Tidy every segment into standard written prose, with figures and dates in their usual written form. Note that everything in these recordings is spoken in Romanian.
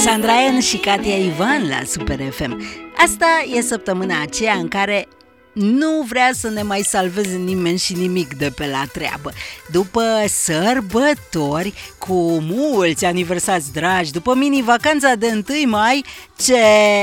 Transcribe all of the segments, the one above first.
Sandra N și Katia Ivan la Super FM. Asta e săptămâna aceea în care nu vrea să ne mai salveze nimeni și nimic de pe la treabă. După sărbători cu mulți aniversari dragi, după mini-vacanța de 1 mai, ce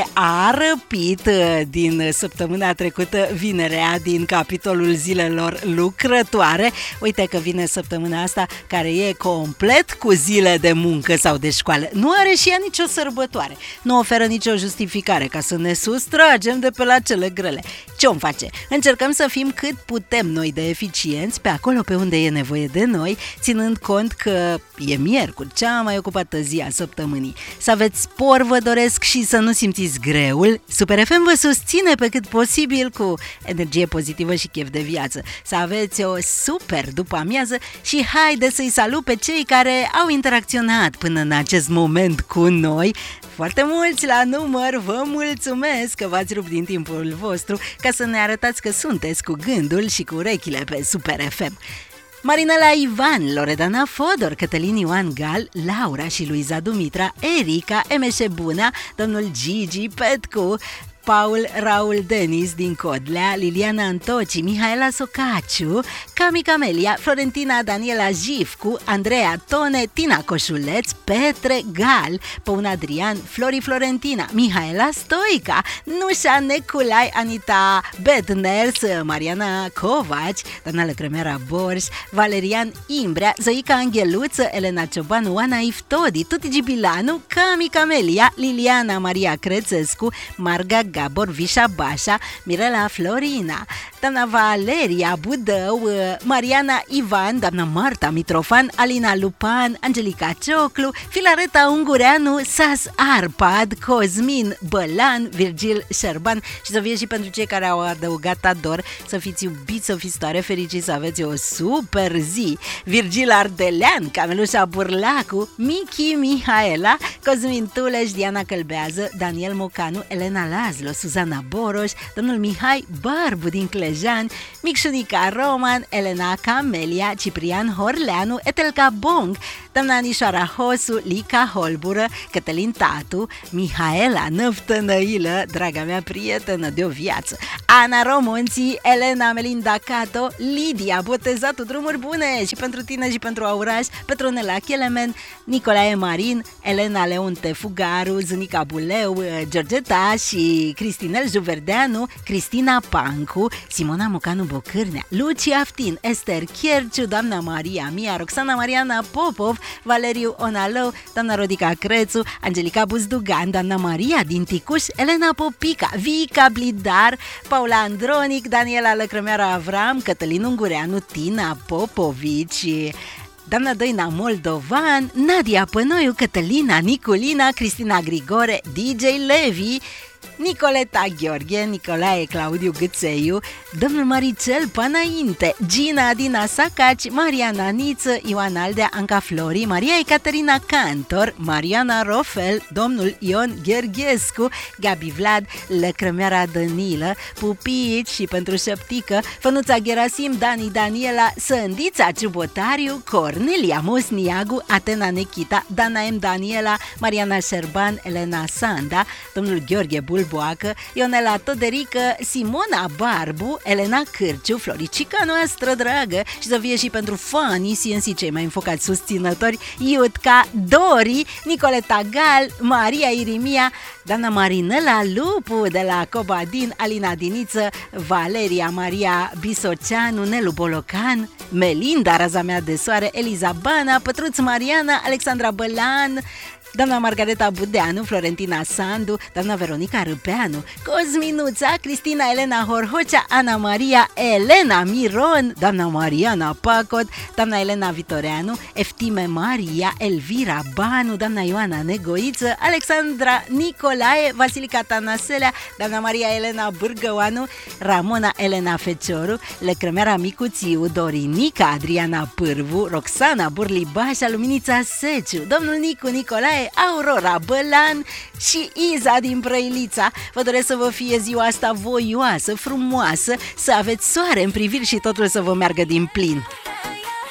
a răpit din săptămâna trecută vinerea din capitolul zilelor lucrătoare. Uite că vine săptămâna asta care e complet cu zile de muncă sau de școală. Nu are și ea nicio sărbătoare, nu oferă nicio justificare ca să ne sustragem de pe la cele grele. Ce-om face? Încercăm să fim cât putem noi de eficienți pe acolo pe unde e nevoie de noi, ținând cont că e miercuri, cea mai ocupată zi a săptămânii. Să aveți spor, vă doresc, și să nu simțiți greul. Super FM vă susține pe cât posibil cu energie pozitivă și chef de viață. Să aveți o super după amiază și haide să-i salut pe cei care au interacționat până în acest moment cu noi. Foarte mulți la număr, vă mulțumesc că v-ați rupt din timpul vostru ca să ne arătați că sunteți cu gândul și cu urechile pe Super FM. Marinela Ivan, Loredana Fodor, Cătălin Ioan Gal, Laura și Luiza Dumitra, Erica, Emeșe Buna, domnul Gigi Petcu, Paul Raul Denis din Codlea, Liliana Antoci, Mihaela Socaciu, Cami Camelia, Florentina Daniela Jifcu, Andreea Tone, Tina Coșuleț, Petre Gal, Păun Adrian, Flori Florentina, Mihaela Stoica, Nușa Neculai, Anita Bedners, Mariana Covaci, doamna Lăcrămeara Borș, Valerian Imbrea, Zoica Angheluță, Elena Ciobanu, Oana Iftodi, Tuti Gibilanu, Cami Camelia, Liliana Maria Crețescu, Marga Gabor Vișa Bașa, Mirela Florina, doamna Valeria Budău, Mariana Ivan, doamna Marta Mitrofan, Alina Lupan, Angelica Cioclu, Filareta Ungureanu, Sas Arpad, Cosmin Bălan, Virgil Șerban și să fie și pentru cei care au adăugat ador, să fiți iubiți, să fiți tare fericiți, să aveți o super zi. Virgil Ardelean, Camelușa Burlacu, Michi Mihaela, Cosmin Tuleș, Diana Călbează, Daniel Mocanu, Elena Lazlo, Suzana Boroș, domnul Mihai Barbu din Clejan, Micșunica Roman, Elena Camelia, Ciprian Horleanu, Etelca Bong, doamna Anișoara Hosu, Lica Holbură, Cătălin Tatu, Mihaela Năftănăilă, draga mea prietenă de o viață, Ana Romonții, Elena Melinda Cato, Lidia Botezatu, drumuri bune și pentru tine și pentru Auraș, Petronela Chelemen, Nicolae Marin, Elena Leonte Fugaru, Zânica Buleu, Georgeta și Cristinel Juverdeanu, Cristina Pancu, Simona Mocanu Bocârnea, Lucia Aftin, Ester Chierciu, doamna Maria Mia, Roxana Mariana Popov, Valeriu Onalău, doamna Rodica Crețu, Angelica Buzdugan, doamna Maria din Ticuș, Elena Popica, Vica Blidar, Paula Andronic, Daniela Lăcrămeara Avram, Cătălin Ungureanu, Tina Popovici, doamna Doina Moldovan, Nadia Pănoiu, Cătălina Niculina, Cristina Grigore, DJ Levi, Nicoleta Gheorghe, Nicolae Claudiu Gâțeiu, domnul Maricel Panainte, Gina Adina Sacaci, Mariana Niță, Ioan Aldea, Anca Flori, Maria Ecaterina Cantor, Mariana Rofel, domnul Ion Gherghescu, Gabi Vlad, Lăcrămeara Danilă, Pupici și pentru Șăptică, Fănuța Gerasim, Dani Daniela, Sândița Ciubotariu, Cornelia Mosniagu, Atena Nechita, Dana M. Daniela, Mariana Șerban, Elena Sanda, domnul Gheorghe Bulboacă, Ionela Toderică, Simona Barbu, Elena Cârciu, Floricica noastră dragă și să fie și pentru fanii CNC, cei mai înfocați susținători, Iutca, Dori, Nicoleta Gal, Maria Irimia, doamna Marinela Lupu de la Cobadin, Alina Diniță, Valeria Maria Bisoceanu, Nelu Bolocan, Melinda Raza mea de soare, Eliza Bana, Pătruț Mariana, Alexandra Bălan, doamna Margareta Budeanu, Florentina Sandu, doamna Veronica Râpeanu, Cosminuța, Cristina Elena Horhocea, Ana Maria Elena Miron, doamna Mariana Pacot, doamna Elena Vitoreanu, Eftime Maria, Elvira Banu, doamna Ioana Negoiță, Alexandra Nicolae, Vasilica Tanaselea, doamna Maria Elena Bârgăoanu, Ramona Elena Fecioru, Lăcrămeara Micuțiu, Dorinica Adriana Pârvu, Roxana Burlibașa, Luminița Seciu, domnul Nicu Nicolae, Aurora Bălan și Iza din Brăilița. Vă doresc să vă fie ziua asta voioasă, frumoasă, să aveți soare în priviri și totul să vă meargă din plin.